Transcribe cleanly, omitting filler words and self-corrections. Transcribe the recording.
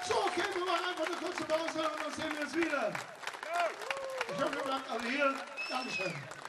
So, okay, wir machen einfach eine kurze Pause und dann sehen wir uns wieder. Ich hoffe, ihr bleibt alle hier. Dankeschön.